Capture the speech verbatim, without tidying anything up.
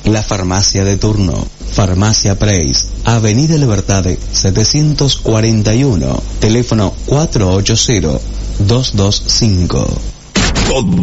la farmacia de turno. Farmacia Preis, Avenida Libertad setecientos cuarenta y uno, teléfono cuatro ocho cero, dos dos cinco.